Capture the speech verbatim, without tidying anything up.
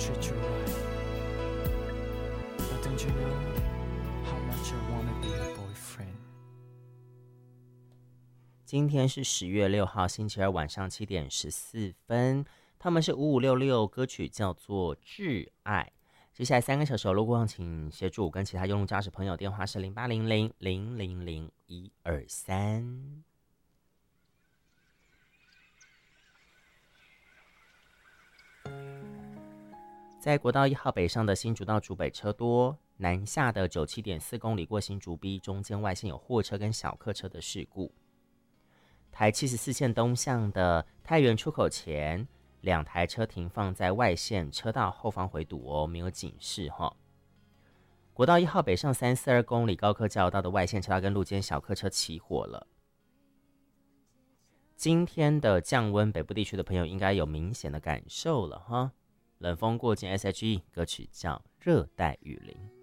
treat you right. But don't you know how much I wanna be your boyfriend? 今天是十月六号，星期二晚上七点十四分。他们是五五六六，歌曲叫做《挚爱》。接下来三个小时路况，请协助我跟其他用路驾驶朋友，电话是零八零零零零零一二三。在国道一号北上的新竹到竹北车多，南下的九七点四公里过新竹 B 中间外线有货车跟小客车的事故。台七十四线东向的太原出口前，两台车停放在外线车道后方回堵哦，没有警示哈、哦。国道一号北上三四二公里高科交流道的外线车道跟路肩小客车起火了。今天的降温，北部地区的朋友应该有明显的感受了哈。冷风过境 S H E 歌曲叫《热带雨林》。